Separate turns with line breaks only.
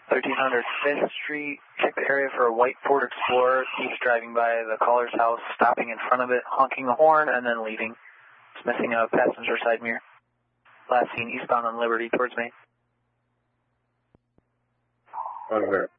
1300 5th Street. Check the area for a white Ford Explorer. Keeps driving by the caller's house, stopping in front of it, honking a horn, and then leaving. It's missing a passenger side mirror. Last seen eastbound on Liberty towards me.
Okay.